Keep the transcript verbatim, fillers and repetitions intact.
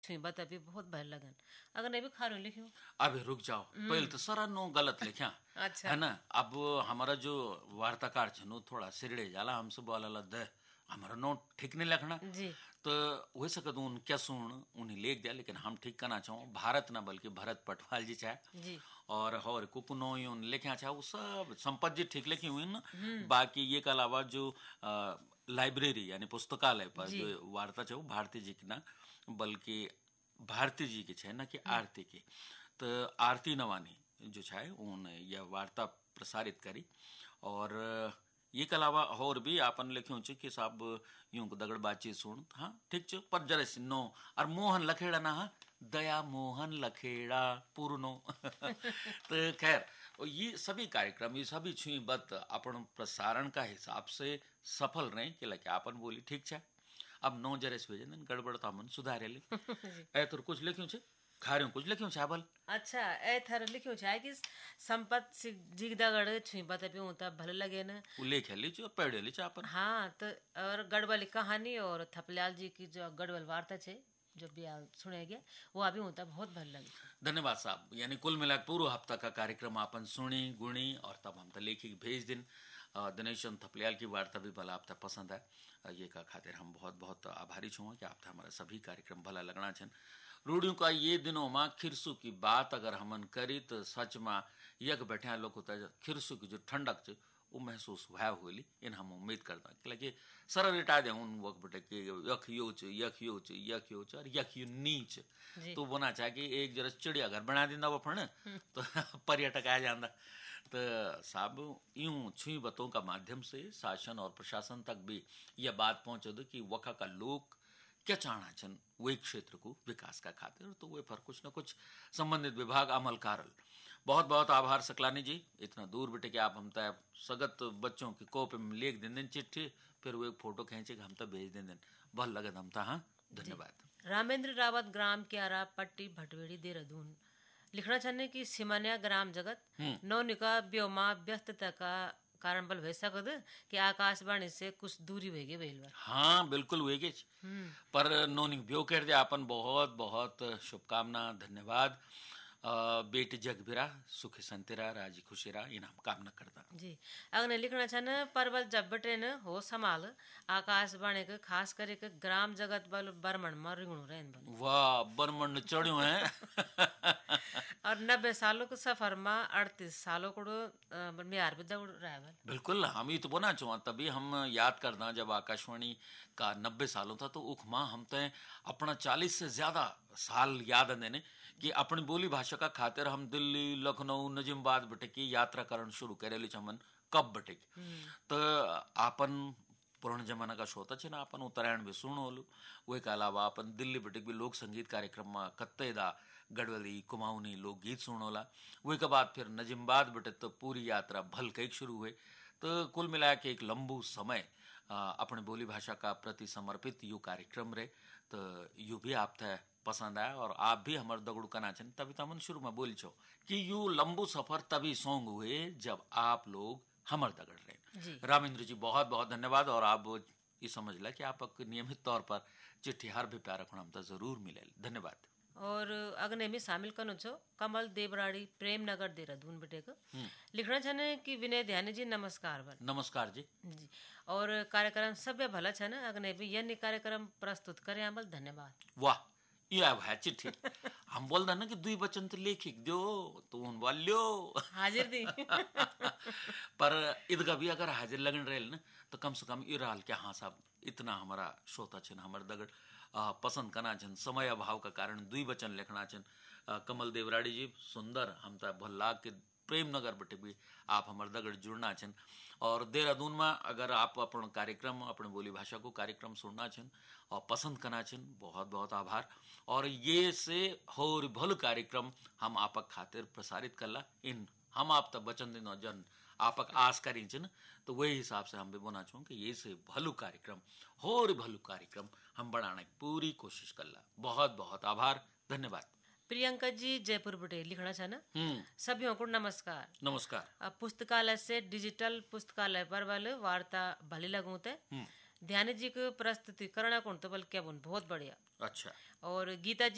छुई बता भी बहुत भल लगन अगर नहीं भी खारो लिखियो। अबे रुक जाओ, पहले तो सारा नो गलत लिखा अच्छा। है ना। अब हमारा जो वार्ताकार छनु थोड़ा सिरड़े जाला हमसे बोला दे हमारा नो ठीक नहीं लिखना। जी तो हो सकत उन क्या सुन उन्हें लिख दिया, लेकिन हम ठीक करना चाहो भारत ना बल्कि भरत पटवाल जी चाहे जी। और और कुकुनो उन लिखे चाहे वो सब संपत जी ठीक लिखी हुई ना। हम्म। बाकी ये के अलावा जो अ, लाइब्रेरी यानी पुस्तकालय पर जी। जो वार्ता चाहो भारती जी की ना बल्कि भारती जी की छे ना कि हम्म। आरती की। तो आरती नवानी जो छे उन यह वार्ता प्रसारित करी और ये के अलावा और भी आपन लिख्यो छे कि साहब यूं को दगड़ बातचीत सुन हाँ ठीक छे पर जरा नो और मोहन लखेड़ा ना हाँ दया मोहन लखेड़ा पूर्णो तो खैर और ये सभी कार्यक्रम ये सभी छुई बत अपन प्रसारण का हिसाब से सफल रहे कि लगे आपन बोली ठीक छे। अब नो जरेस भेजे न गड़बड़ तो हमन सुधारे ले जी। ए तो कुछ लिख्यो छे खारियो कुछ लिख्यो छे बल अच्छा ए थर लिखियो छाय कि संपत से जिगदागड़ छुई बता भी होता भले लगे न। वो लेखे ली और पढ़े ली आपन। हाँ तो और गढ़वाली कहानी और थपलियाल जी की जो गढ़वाल वार्ता छे जो भी आ सुने गया वो अभी होता बहुत भल लगे। धन्यवाद साहब, यानी कुल मिला पूरा हफ्ता का कार्यक्रम आपन सुनी गुणी और तब हम तो लेखी भेज दिन अ, दिनेश चंद थपलियाल की वार्ता भी भला आप तक पसंद है अ, ये का खातिर हम बहुत बहुत आभारी छुआ कि आप हमारा सभी कार्यक्रम भला लगना छन। रूढ़ियों का ये दिनों में खिरसू की बात अगर हमन करी तो सच में यक बैठे लोग होता है खिरसू की जो ठंडक च वो महसूस हुआ होली इन हम उम्मीद करता कि लगे सरल रिटा दे उन वक्त बेटे कि यख यो च यख यो च यख यो च और यख यो नीच जी। तो बोना चाहे कि एक जरा चिड़िया घर बना दिंदा वो फण तो पर्यटक आ जाता। तो साहब यूं छुई बतों का माध्यम से शासन और प्रशासन तक भी यह बात पहुंचे दो कि वखा का लोग क्या चाहना छन वे क्षेत्र को विकास का खातिर तो वे पर कुछ न कुछ संबंधित विभाग अमल कारल। बहुत बहुत आभार सकलानी जी इतना दूर बेटे कि आप हम तय सगत बच्चों की कॉपी में लिख दिन दिन चिट्ठी फिर वो एक फोटो खींचे हम तक भेज दिन दिन बहुत लगत हम था। हाँ जी। धन्यवाद। रामेंद्र रावत ग्राम क्यारा पट्टी भटवेड़ी देहरादून लिखना चाहने की सिमान्या ग्राम जगत नौनिका व्योमा व्यस्तता का कारण बल भय सकद कि आकाशवाणी से कुछ दूरी हो गई वेल बार। हाँ बिल्कुल वे गे हम्म। पर नोनी ब्यो कर दिया अपन बहुत बहुत शुभकामना धन्यवाद। अ, बेटी जगबिरा सुखी संतेरा राजी खुशीरा इनाम कामना करता। जी अगने लिखना छन परवल जब बटे न हो संभाल आकाशवाणी के खास करे के ग्राम जगत बल बर्मन में रिंगणु रहन बल। वाह बरमंड चढ़्यो है। और नब्बे सालों के सफर में अड़तीस सालों को मियार भी दौड़ रहा है बल। बिल्कुल हम ही तो बोना चाहो तभी हम याद करना जब आकाशवाणी का नब्बे सालों था तो उख माँ हम तय अपना चालीस से ज्यादा साल याद देने कि अपनी बोली भाषा का खातिर हम दिल्ली लखनऊ नजीमबाद बटे की यात्रा करण शुरू करे हमन कब बटे की। तो आपन पुराने जमाना का श्रोता छे ना अपन उत्तरायण भी सुनो लो वो के अलावा अपन दिल्ली बटे भी लोक संगीत कार्यक्रम में कत्तेदा गढ़वाली कुमाऊनी लोकगीत सुनोला वो के बाद फिर नजीमबाद बटे तो पूरी यात्रा भल कई शुरू हुए। तो कुल मिला के एक लंबू समय अ, अपने बोली भाषा का प्रति समर्पित यू कार्यक्रम रहे। तो यू भी आप थे पसंद आया और आप भी हमारे दगड़ू कना चन तभी तो हम शुरू में बोल छो कि यू लंबू सफर तभी सोंग हुए जब आप लोग हमर दगड़ रहे। जी। रामेंद्र जी बहुत बहुत धन्यवाद और आप ये समझ ला कि आप नियमित तौर पर चिट्ठी हर भी प्यारा हम तो जरूर मिले धन्यवाद। और अगने में शामिल कनो छो कमल देवराड़ी प्रेम नगर देहरादून बटे को लिखना छन कि विनय ध्यान जी नमस्कार बल। नमस्कार जी। जी और कार्यक्रम सभ्य भला छन अगने भी यन्य कार्यक्रम प्रस्तुत करे बल धन्यवाद। वाह ये अब है चिट्ठी हम बोल रहे ना कि दुई वचन तो लेखिक दो तो उन बोल लो हाजिर दी। पर इदका भी अगर हाजिर लगन रहे ना तो कम से कम इराल क्या हाँ साहब इतना हमारा श्रोता छन हमारे दगड़ अ, पसंद करना छन समय अभाव का कारण दुई वचन लिखना छन। अ, कमल देवराड़ी जी सुंदर हम तो भल्ला के प्रेम नगर बटे भी आप हमारे दगड़ जुड़ना छन और देहरादून में अगर आप अपन कार्यक्रम अपने बोली भाषा को कार्यक्रम सुनना छन और पसंद करना छन बहुत बहुत आभार। और ये से होर भल कार्यक्रम हम आपक खातिर प्रसारित करला इन हम आप तक वचन दिन जन आपक आस करी छन तो वही हिसाब से हम भी बोना चाहूँ कि ये से भलू कार्यक्रम होर भलू कार्यक्रम हम बनाने की पूरी कोशिश करला। बहुत बहुत आभार धन्यवाद। प्रियंका जी जयपुर बटे लिखना छन हम्म सभी को नमस्कार। नमस्कार। अब पुस्तकालय से डिजिटल पुस्तकालय पर बल वार्ता भली लगू थे ध्यान जी को प्रस्तुति करना कौन तो बल क्या बोन बहुत बढ़िया। अच्छा। और गीता जी